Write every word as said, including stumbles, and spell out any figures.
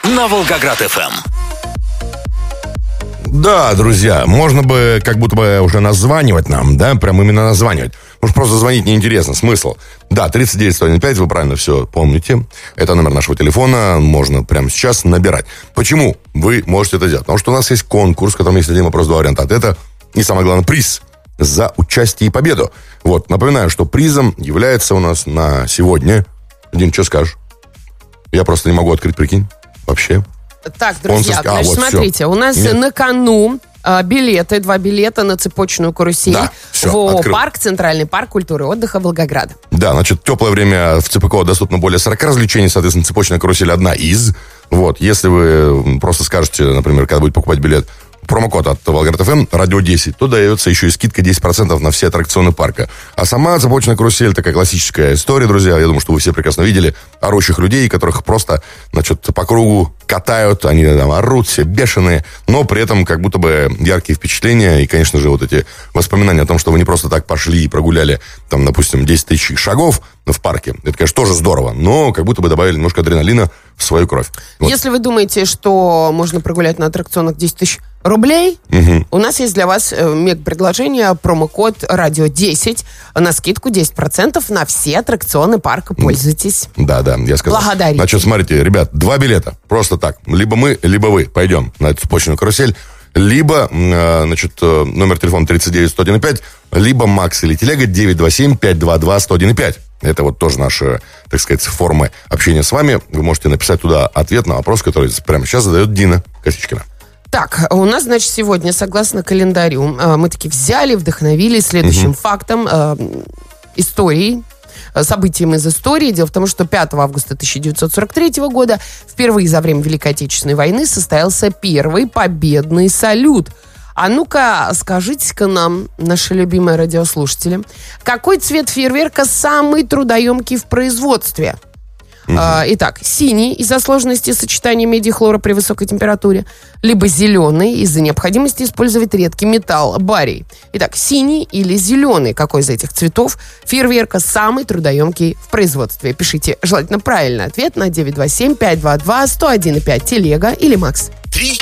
на Волгоград-ФМ. Да, друзья, можно бы как будто бы уже названивать нам, да, прям именно названивать. Может, просто звонить неинтересно, смысл. Да, тридцать девять сто пять, вы правильно все помните. Это номер нашего телефона, можно прямо сейчас набирать. Почему вы можете это делать? Потому что у нас есть конкурс, в котором есть один вопрос, два варианта ответа. И самое главное, приз за участие и победу. Вот, напоминаю, что призом является у нас на сегодня... Дим, что скажешь? Я просто не могу открыть, прикинь, вообще. Так, друзья, Он... значит, а, вот, смотрите, все. у нас Нет. на кону а, билеты, два билета на цепочную карусель Да, все, в ООО открыл. «Парк», Центральный парк культуры и отдыха Волгограда. Да, значит, теплое время в ЦПКО доступно более сорок развлечений, соответственно, цепочная карусель одна из. Вот, если вы просто скажете, например, когда будете покупать билет, промокод от Волгоград-ФМ, радио десять, то дается еще и скидка десять процентов на все аттракционы парка. А сама цепочная карусель такая классическая история, друзья. Я думаю, что вы все прекрасно видели орущих людей, которых просто, значит, по кругу катают, они там орут, все бешеные, но при этом как будто бы яркие впечатления и, конечно же, вот эти воспоминания о том, что вы не просто так пошли и прогуляли, там, допустим, десять тысяч шагов в парке. Это, конечно, тоже здорово, но как будто бы добавили немножко адреналина в свою кровь. Вот. Если вы думаете, что можно прогулять на аттракционах десять тысяч рублей, Угу. у нас есть для вас э, мега-предложение, промокод радио десять на скидку десять процентов на все аттракционы парка. Пользуйтесь. Да, да, я сказал. Благодарите. Значит, смотрите, ребят, два билета, просто так. Либо мы, либо вы пойдем на эту цепочную карусель, либо, э, значит, э, номер телефона тридцать девять сто пять, либо Макс или Телега девять два семь пять два два сто пять. Это вот тоже наши, так сказать, формы общения с вами. Вы можете написать туда ответ на вопрос, который прямо сейчас задает Дина Косичкина. Так, у нас, значит, сегодня, согласно календарю, э, мы таки взяли, вдохновились следующим фактом, э, историей, э, событием из истории. Дело в том, что пятого августа тысяча девятьсот сорок третьего года впервые за время Великой Отечественной войны состоялся первый победный салют. А ну-ка, скажите-ка нам, наши любимые радиослушатели, какой цвет фейерверка самый трудоемкий в производстве? Угу. А, итак, синий из-за сложности сочетания меди и хлора при высокой температуре, либо зеленый из-за необходимости использовать редкий металл барий. Итак, синий или зеленый, какой из этих цветов фейерверка самый трудоемкий в производстве? Пишите желательно правильный ответ на девять два семь пять два два сто один пять, Телега или Макс.